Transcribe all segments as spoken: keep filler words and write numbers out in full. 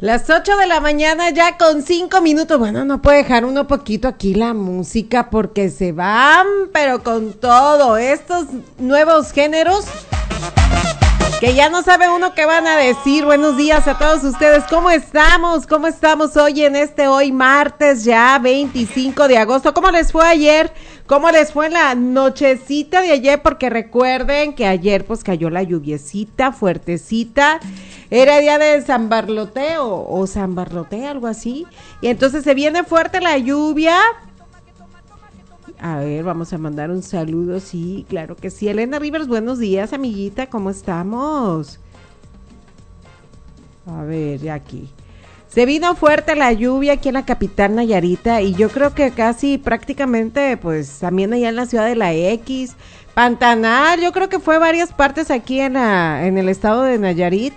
Las ocho de la mañana ya con cinco minutos. Bueno, no puede dejar uno poquito aquí la música porque se van, pero con todo. Estos nuevos géneros que ya no sabe uno qué van a decir. Buenos días a todos ustedes. ¿Cómo estamos? ¿Cómo estamos hoy en este hoy martes ya veinticinco de agosto? ¿Cómo les fue ayer? ¿Cómo les fue en la nochecita de ayer? Porque recuerden que ayer pues cayó la lluviecita fuertecita. Era día de San Barlote o, o San Barlote, algo así. Y entonces se viene fuerte la lluvia. A ver, vamos a mandar un saludo, sí, claro que sí. Elena Rivers, buenos días, amiguita, ¿cómo estamos? A ver, ya aquí. Se vino fuerte la lluvia aquí en la capital Nayarita y yo creo que casi prácticamente, pues, también allá en la ciudad de la X, Pantanal, yo creo que fue varias partes aquí en, la, en el estado de Nayarit.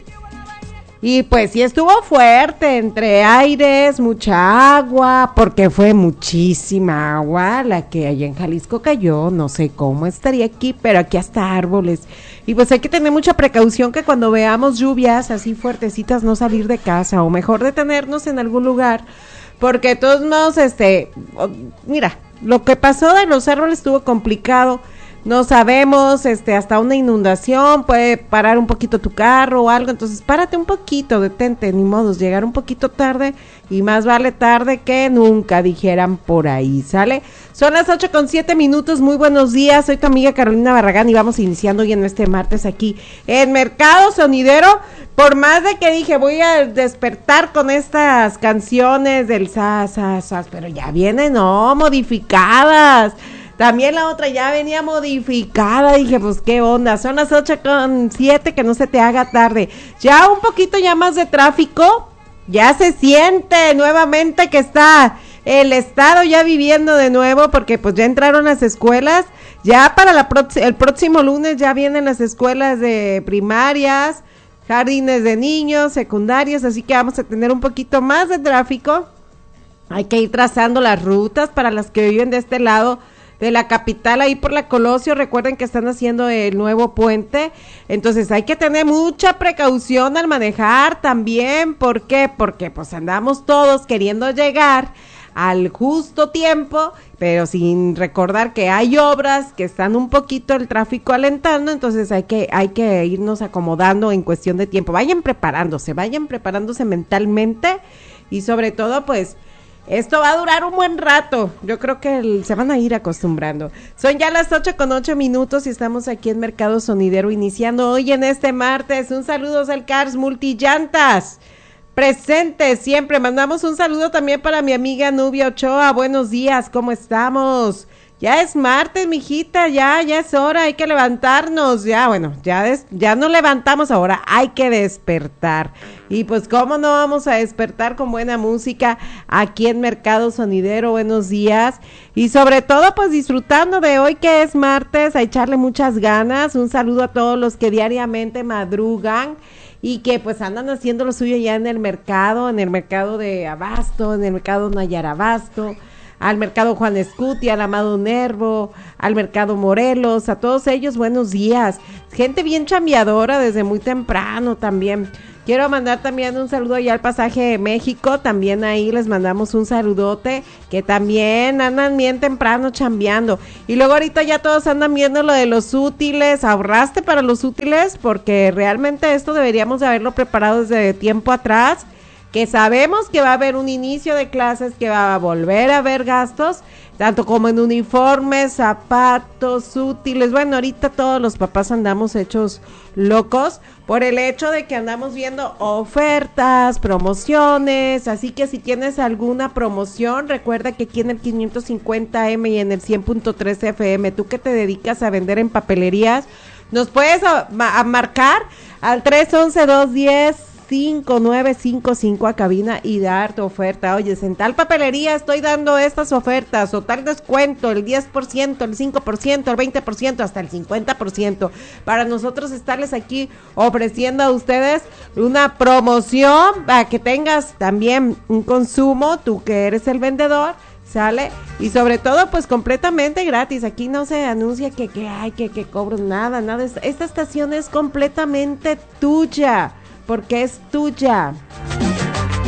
Y pues sí estuvo fuerte, entre aires, mucha agua, porque fue muchísima agua la que allá en Jalisco cayó, no sé cómo estaría aquí, pero aquí hasta árboles. Y pues hay que tener mucha precaución que cuando veamos lluvias así fuertecitas no salir de casa, o mejor detenernos en algún lugar, porque de todos modos, este, mira, lo que pasó de los árboles estuvo complicado. No sabemos, este, hasta una inundación, puede parar un poquito tu carro o algo, entonces párate un poquito, detente, ni modos, llegar un poquito tarde y más vale tarde que nunca, dijeran por ahí, ¿sale? Son las ocho con siete minutos, muy buenos días, soy tu amiga Carolina Barragán y vamos iniciando hoy en este martes aquí en Mercado Sonidero, por más de que dije voy a despertar con estas canciones del sas, sas, sas, pero ya vienen, no, modificadas. También la otra ya venía modificada, dije, pues qué onda, son las ocho con siete, que no se te haga tarde. Ya un poquito ya más de tráfico, ya se siente nuevamente que está el estado ya viviendo de nuevo, porque pues ya entraron las escuelas, ya para la pro- el próximo lunes ya vienen las escuelas de primarias, jardines de niños, secundarias, así que vamos a tener un poquito más de tráfico. Hay que ir trazando las rutas para las que viven de este lado de la capital, ahí por la Colosio. Recuerden que están haciendo el nuevo puente, entonces hay que tener mucha precaución al manejar también. ¿Por qué? Porque pues andamos todos queriendo llegar al justo tiempo, pero sin recordar que hay obras que están un poquito el tráfico alentando, entonces hay que, hay que irnos acomodando en cuestión de tiempo. Vayan preparándose, vayan preparándose mentalmente y sobre todo pues esto va a durar un buen rato, yo creo que el, se van a ir acostumbrando. Son ya las ocho con ocho minutos y estamos aquí en Mercado Sonidero iniciando hoy en este martes. Un saludo al Cars Multillantas, presente siempre. Mandamos un saludo también para mi amiga Nubia Ochoa, buenos días, ¿cómo estamos? Ya es martes, mijita, ya, ya es hora, hay que levantarnos, ya, bueno, ya, des, ya nos levantamos ahora, hay que despertar. Y pues, ¿cómo no vamos a despertar con buena música aquí en Mercado Sonidero? Buenos días. Y sobre todo, pues, disfrutando de hoy que es martes, a echarle muchas ganas. Un saludo a todos los que diariamente madrugan y que pues andan haciendo lo suyo ya en el mercado, en el mercado de Abasto, en el mercado Nayar Abasto, al mercado Juan Escuti, al Amado Nervo, al mercado Morelos, a todos ellos buenos días, gente bien chambeadora desde muy temprano también. Quiero mandar también un saludo ya al Pasaje de México, también ahí les mandamos un saludote, que también andan bien temprano chambeando. Y luego ahorita ya todos andan viendo lo de los útiles, ahorraste para los útiles, porque realmente esto deberíamos de haberlo preparado desde tiempo atrás, que sabemos que va a haber un inicio de clases, que va a volver a haber gastos, tanto como en uniformes, zapatos, útiles. Bueno, ahorita todos los papás andamos hechos locos por el hecho de que andamos viendo ofertas, promociones, así que si tienes alguna promoción, recuerda que aquí en el quinientos cincuenta eme y en el cien punto tres efe eme, tú que te dedicas a vender en papelerías, nos puedes a, a marcar al tres once, dos diez, cinco nueve cinco cinco a cabina y dar tu oferta. Oye, en tal papelería estoy dando estas ofertas o tal descuento, el diez por ciento, el cinco por ciento, el veinte por ciento, hasta el cincuenta por ciento, para nosotros estarles aquí ofreciendo a ustedes una promoción para que tengas también un consumo, tú que eres el vendedor, ¿sale? Y sobre todo, pues completamente gratis. Aquí no se anuncia que, que hay, que, que cobro nada, nada. Esta estación es completamente tuya, porque es tuya.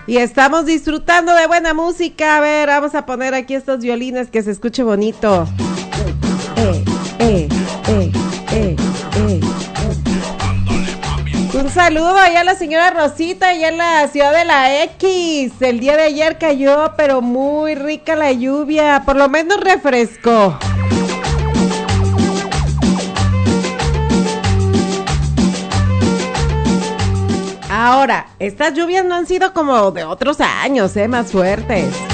Y estamos disfrutando de buena música. A ver, vamos a poner aquí estos violines que se escuche bonito. Eh, eh, eh, eh, eh. Un saludo allá a la señora Rosita, allá en la ciudad de la X. El día de ayer cayó, pero muy rica la lluvia. Por lo menos refrescó. Ahora, estas lluvias no han sido como de otros años, ¿eh? Más fuertes.